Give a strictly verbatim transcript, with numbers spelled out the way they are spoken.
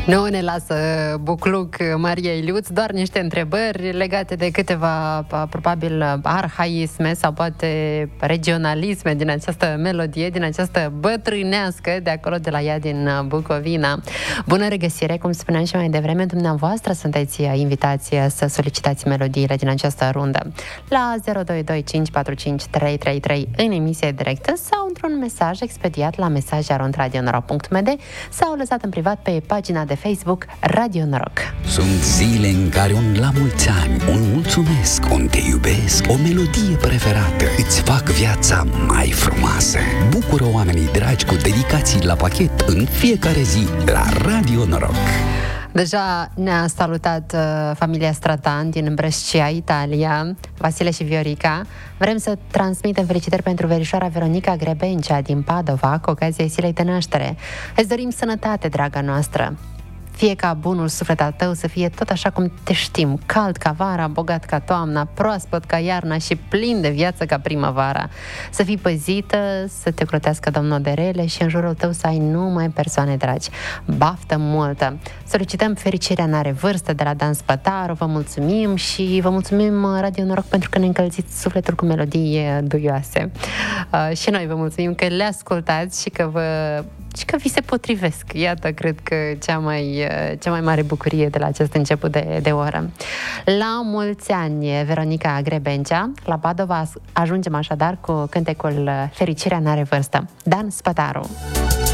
Nu ne lasă bucluc Maria Iliuț, doar niște întrebări legate de câteva, probabil, arhaisme sau poate regionalisme din această melodie, din această bătrânească de acolo de la ea din Bucovina. Bună regăsire, cum spuneam și mai devreme, dumneavoastră sunteți invitați să solicitați melodiile din această rundă la zero doi doi cinci patru cinci trei trei trei în emisie directă sau într-un mesaj expediat la mesaj arond radio noroc punct m d sau lăsat în privat pe pagina de Facebook Radio Noroc. Sunt zile în care un la mulți ani, un mulțumesc, un te iubesc, o melodie preferată îți fac viața mai frumoasă. Bucură oamenii dragi cu dedicații la pachet în fiecare zi la Radio Noroc. Deja ne-a salutat uh, familia Stratan din Brescia, Italia, Vasile și Viorica. Vrem să transmitem felicitări pentru verișoara Veronica Grebencea din Padova cu ocazia zilei de naștere. Îți dorim sănătate, draga noastră. Fie ca bunul suflet al tău să fie tot așa cum te știm, cald ca vara, bogat ca toamna, proaspăt ca iarna și plin de viață ca primăvara. Să fii păzită, să te crotească Domnul de rele și în jurul tău să ai numai persoane dragi. Baftă multă! Solicităm fericirea n-are vârstă de la Dan Spătaru, vă mulțumim și vă mulțumim Radio Noroc pentru că ne încălziți sufletul cu melodii duioase. Uh, și noi vă mulțumim că le ascultați și că vă și că vi se potrivesc. Iată, cred că cea mai, cea mai mare bucurie de la acest început de, de oră. La mulți ani, Veronica Grebencea. La Padova ajungem așadar cu cântecul Fericirea n-are vârstă. Dan Spătaru.